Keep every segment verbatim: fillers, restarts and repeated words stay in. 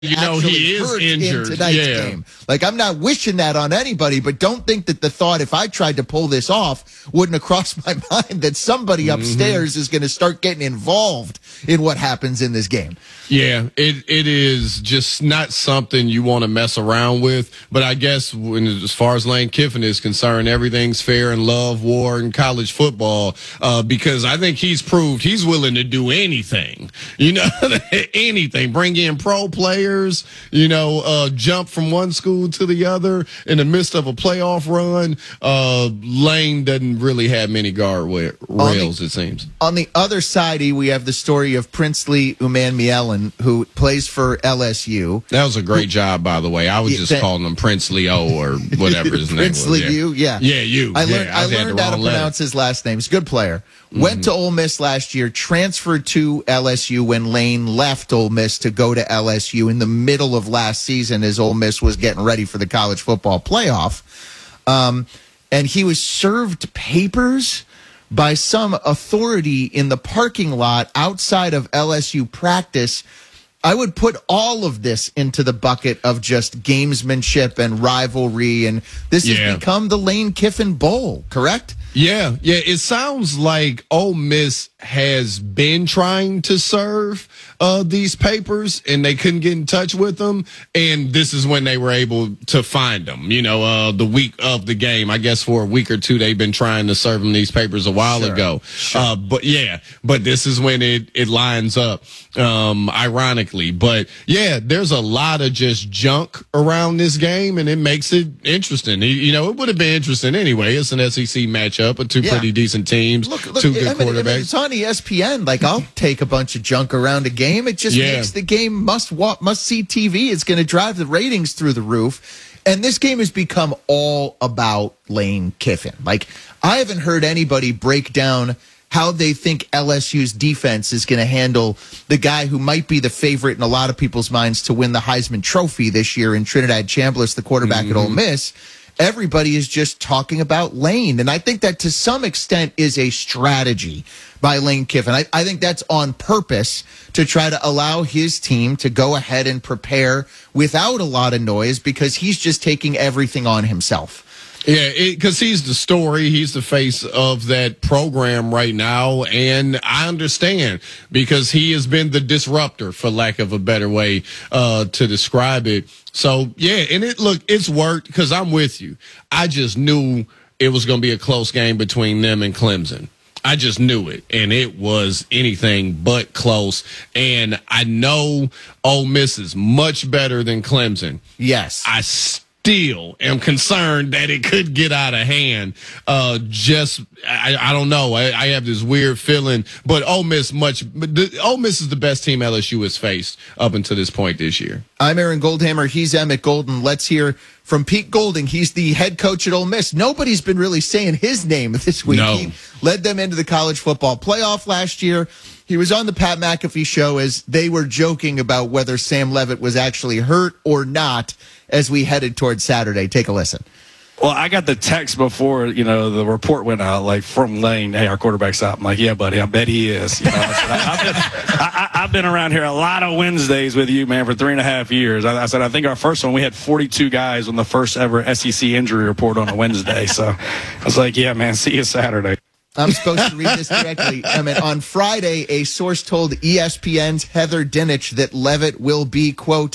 You know, he is injured in tonight's yeah. game. Like, I'm not wishing that on anybody, but don't think that the thought, if I tried to pull this off, wouldn't have crossed my mind that somebody mm-hmm. upstairs is going to start getting involved in what happens in this game. Yeah, it it is just not something you want to mess around with. But I guess when, as far as Lane Kiffin is concerned, everything's fair in love, war, and college football. Uh, because I think he's proved he's willing to do anything. You know, anything. Bring in pro players. You know, uh, jump from one school to the other in the midst of a playoff run. Uh, Lane doesn't really have many guard rails, the, it seems. On the other side, we have the story of Princely Umanmielen, who plays for L S U. That was a great job, by the way. I was just yeah, calling him Prince Leo or whatever his name was. Princely U, yeah. Yeah, you. I learned, yeah, I learned how to pronounce his last name. He's a good player. Mm-hmm. Went to Ole Miss last year, transferred to L S U when Lane left Ole Miss to go to L S U in the middle of last season as Ole Miss was getting ready for the college football playoff. Um, and he was served papers by some authority in the parking lot outside of L S U practice. I would put all of this into the bucket of just gamesmanship and rivalry, and this yeah. has become the Lane Kiffin Bowl, correct? Yeah, yeah. It sounds like Ole Miss has been trying to serve uh, these papers, and they couldn't get in touch with them. And this is when they were able to find them. You know, uh, the week of the game, I guess for a week or two, they've been trying to serve them these papers a while sure. ago. Sure. Uh, but yeah, but this is when it it lines up, um, ironically. But yeah, there's a lot of just junk around this game, and it makes it interesting. You know, it would have been interesting anyway. It's an S E C matchup, but two yeah. pretty decent teams, look, look, two good I mean, quarterbacks. I mean, it's on E S P N. Like, I'll take a bunch of junk around a game. It just yeah. makes the game must walk, must see T V. It's going to drive the ratings through the roof. And this game has become all about Lane Kiffin. Like, I haven't heard anybody break down how they think L S U's defense is going to handle the guy who might be the favorite in a lot of people's minds to win the Heisman Trophy this year in Trinidad Chambliss, the quarterback mm-hmm. at Ole Miss. Everybody is just talking about Lane. And I think that to some extent is a strategy by Lane Kiffin. I, I think that's on purpose to try to allow his team to go ahead and prepare without a lot of noise because he's just taking everything on himself. Yeah, because he's the story. He's the face of that program right now. And I understand because he has been the disruptor, for lack of a better way uh, to describe it. So, yeah, and it look, it's worked because I'm with you. I just knew it was going to be a close game between them and Clemson. I just knew it, and it was anything but close. And I know Ole Miss is much better than Clemson. Yes. I still am concerned that it could get out of hand. Uh, just, I, I don't know. I, I have this weird feeling, but Ole Miss much, but the, Ole Miss is the best team L S U has faced up until this point this year. I'm Aaron Goldhammer. He's Emmett Golden. Let's hear from Pete Golding. He's the head coach at Ole Miss. Nobody's been really saying his name this week. No. He led them into the college football playoff last year. He was on the Pat McAfee show as they were joking about whether Sam Leavitt was actually hurt or not as we headed towards Saturday. Take a listen. Well, I got the text before, you know, the report went out, like, from Lane, hey, our quarterback's out. I'm like, yeah, buddy, I bet he is. You know, I said, I've, been, I, I've been around here a lot of Wednesdays with you, man, for three and a half years. I, I said, I think our first one, we had forty-two guys on the first ever S E C injury report on a Wednesday. So I was like, yeah, man, see you Saturday. I'm supposed to read this directly. I mean, on Friday, a source told E S P N's Heather Dinich that Leavitt will be, quote,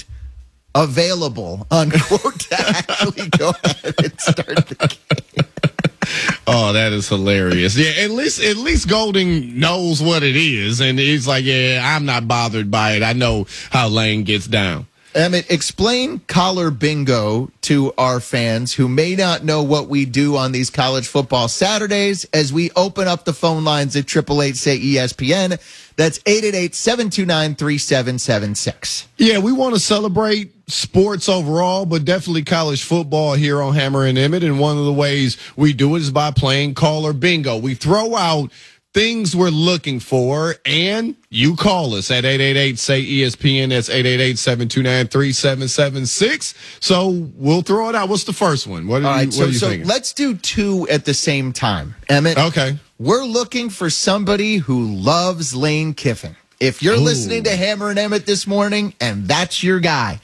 available, unquote, to actually go ahead and start the game. Oh, that is hilarious. Yeah, at least at least Golding knows what it is, and he's like, yeah, I'm not bothered by it. I know how Lane gets down. Emmett, explain collar bingo to our fans who may not know what we do on these college football Saturdays as we open up the phone lines at eight eight eight, say E S P N. That's eight eight eight, seven two nine, three seven seven six. Yeah, we want to celebrate sports overall, but definitely college football here on Hammer and Emmett. And one of the ways we do it is by playing caller bingo. We throw out things we're looking for, and you call us at eight eight eight, say E S P N. That's eight eight eight, seven two nine, three seven seven six. So we'll throw it out. What's the first one? What are, All right, you, so, what are you so thinking? Let's do two at the same time, Emmett. Okay. We're looking for somebody who loves Lane Kiffin. If you're Ooh. listening to Hammer and Emmett this morning and that's your guy,